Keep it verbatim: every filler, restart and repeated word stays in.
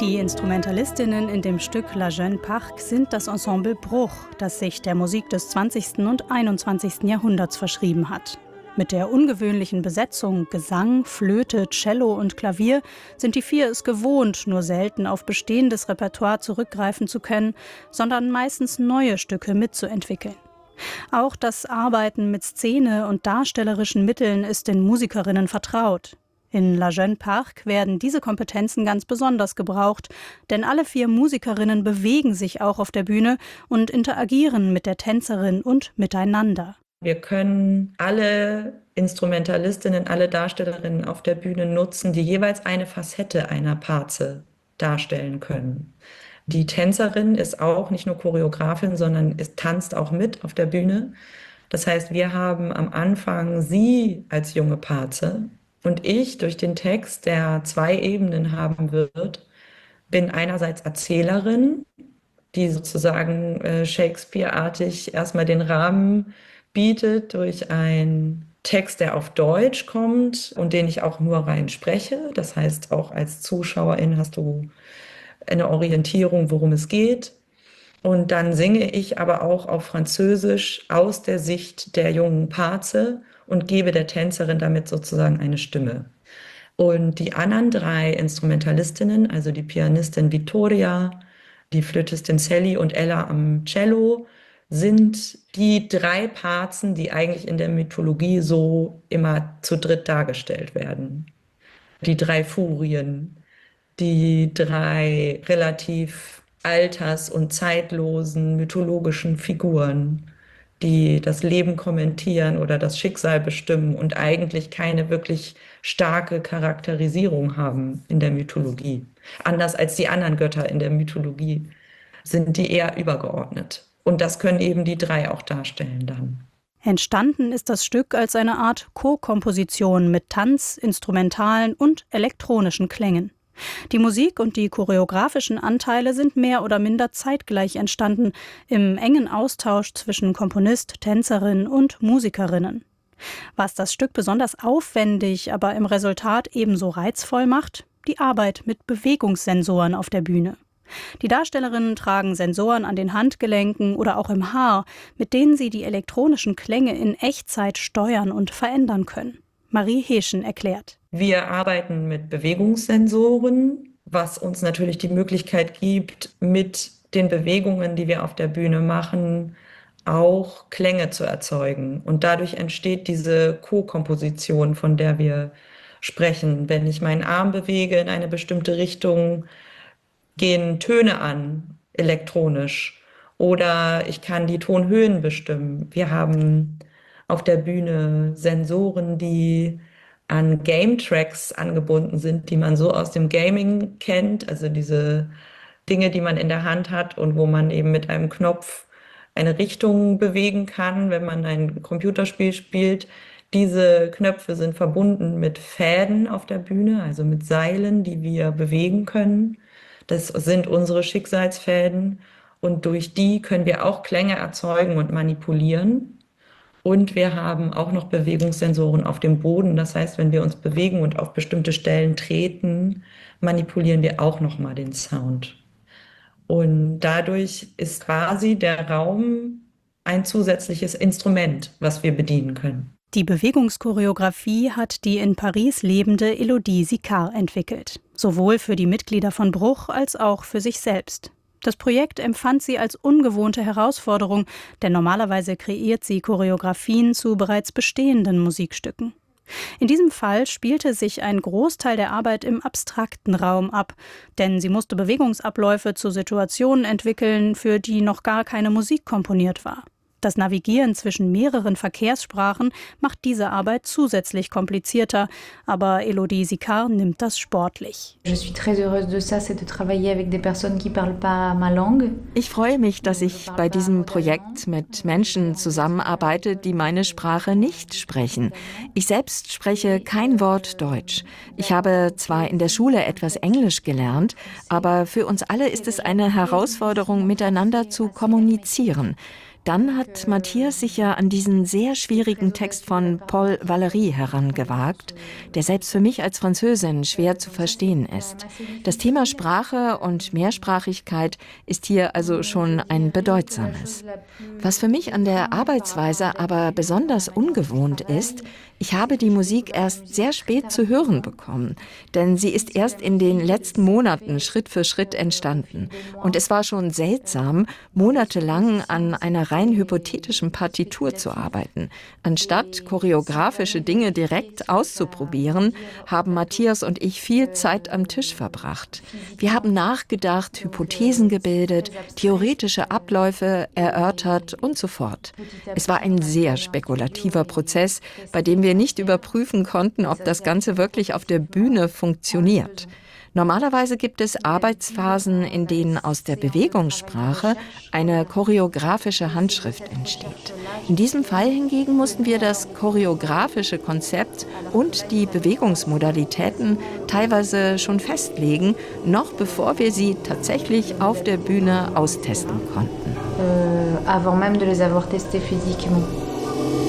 Die Instrumentalistinnen in dem Stück La Jeune Parc sind das Ensemble Bruch, das sich der Musik des zwanzigsten und einundzwanzigsten Jahrhunderts verschrieben hat. Mit der ungewöhnlichen Besetzung Gesang, Flöte, Cello und Klavier sind die vier es gewohnt, nur selten auf bestehendes Repertoire zurückgreifen zu können, sondern meistens neue Stücke mitzuentwickeln. Auch das Arbeiten mit Szene und darstellerischen Mitteln ist den Musikerinnen vertraut. In La Jeune Parc werden diese Kompetenzen ganz besonders gebraucht, denn alle vier Musikerinnen bewegen sich auch auf der Bühne und interagieren mit der Tänzerin und miteinander. Wir können alle Instrumentalistinnen, alle Darstellerinnen auf der Bühne nutzen, die jeweils eine Facette einer Parze darstellen können. Die Tänzerin ist auch nicht nur Choreografin, sondern ist, tanzt auch mit auf der Bühne. Das heißt, wir haben am Anfang sie als junge Parze und ich durch den Text, der zwei Ebenen haben wird, bin einerseits Erzählerin, die sozusagen äh, Shakespeare-artig erstmal den Rahmen bietet durch einen Text, der auf Deutsch kommt und den ich auch nur rein spreche. Das heißt, auch als Zuschauerin hast du eine Orientierung, worum es geht. Und dann singe ich aber auch auf Französisch aus der Sicht der jungen Parze und gebe der Tänzerin damit sozusagen eine Stimme. Und die anderen drei Instrumentalistinnen, also die Pianistin Vittoria, die Flötistin Sally und Ella am Cello, sind die drei Parzen, die eigentlich in der Mythologie so immer zu dritt dargestellt werden. Die drei Furien, die drei relativ alters- und zeitlosen mythologischen Figuren, die das Leben kommentieren oder das Schicksal bestimmen und eigentlich keine wirklich starke Charakterisierung haben in der Mythologie. Anders als die anderen Götter in der Mythologie sind die eher übergeordnet. Und das können eben die drei auch darstellen dann. Entstanden ist das Stück als eine Art Co-Komposition mit Tanz, instrumentalen und elektronischen Klängen. Die Musik und die choreografischen Anteile sind mehr oder minder zeitgleich entstanden, im engen Austausch zwischen Komponist, Tänzerin und Musikerinnen. Was das Stück besonders aufwendig, aber im Resultat ebenso reizvoll macht, die Arbeit mit Bewegungssensoren auf der Bühne. Die Darstellerinnen tragen Sensoren an den Handgelenken oder auch im Haar, mit denen sie die elektronischen Klänge in Echtzeit steuern und verändern können. Marie Heschen erklärt. Wir arbeiten mit Bewegungssensoren, was uns natürlich die Möglichkeit gibt, mit den Bewegungen, die wir auf der Bühne machen, auch Klänge zu erzeugen. Und dadurch entsteht diese Co-Komposition, von der wir sprechen. Wenn ich meinen Arm bewege in eine bestimmte Richtung, gehen Töne an, elektronisch. Oder ich kann die Tonhöhen bestimmen. Wir haben auf der Bühne Sensoren, die an Game-Tracks angebunden sind, die man so aus dem Gaming kennt. Also diese Dinge, die man in der Hand hat und wo man eben mit einem Knopf eine Richtung bewegen kann, wenn man ein Computerspiel spielt. Diese Knöpfe sind verbunden mit Fäden auf der Bühne, also mit Seilen, die wir bewegen können. Das sind unsere Schicksalsfäden und durch die können wir auch Klänge erzeugen und manipulieren. Und wir haben auch noch Bewegungssensoren auf dem Boden. Das heißt, wenn wir uns bewegen und auf bestimmte Stellen treten, manipulieren wir auch nochmal den Sound. Und dadurch ist quasi der Raum ein zusätzliches Instrument, was wir bedienen können. Die Bewegungschoreografie hat die in Paris lebende Elodie Sicard entwickelt. Sowohl für die Mitglieder von Bruch als auch für sich selbst. Das Projekt empfand sie als ungewohnte Herausforderung, denn normalerweise kreiert sie Choreografien zu bereits bestehenden Musikstücken. In diesem Fall spielte sich ein Großteil der Arbeit im abstrakten Raum ab, denn sie musste Bewegungsabläufe zu Situationen entwickeln, für die noch gar keine Musik komponiert war. Das Navigieren zwischen mehreren Verkehrssprachen macht diese Arbeit zusätzlich komplizierter, aber Elodie Sicard nimmt das sportlich. Ich freue mich, dass ich bei diesem Projekt mit Menschen zusammenarbeite, die meine Sprache nicht sprechen. Ich selbst spreche kein Wort Deutsch. Ich habe zwar in der Schule etwas Englisch gelernt, aber für uns alle ist es eine Herausforderung, miteinander zu kommunizieren. Dann hat Matthias sich ja an diesen sehr schwierigen Text von Paul Valéry herangewagt, der selbst für mich als Französin schwer zu verstehen ist. Das Thema Sprache und Mehrsprachigkeit ist hier also schon ein bedeutsames. Was für mich an der Arbeitsweise aber besonders ungewohnt ist, ich habe die Musik erst sehr spät zu hören bekommen, denn sie ist erst in den letzten Monaten Schritt für Schritt entstanden. Und es war schon seltsam, monatelang an einer rein hypothetischen Partitur zu arbeiten. Anstatt choreografische Dinge direkt auszuprobieren, haben Matthias und ich viel Zeit am Tisch verbracht. Wir haben nachgedacht, Hypothesen gebildet, theoretische Abläufe erörtert und so fort. Es war ein sehr spekulativer Prozess, bei dem wir nicht überprüfen konnten, ob das Ganze wirklich auf der Bühne funktioniert. Normalerweise gibt es Arbeitsphasen, in denen aus der Bewegungssprache eine choreografische Handschrift entsteht. In diesem Fall hingegen mussten wir das choreografische Konzept und die Bewegungsmodalitäten teilweise schon festlegen, noch bevor wir sie tatsächlich auf der Bühne austesten konnten. Euh, avant même de les avoir testés physiquement.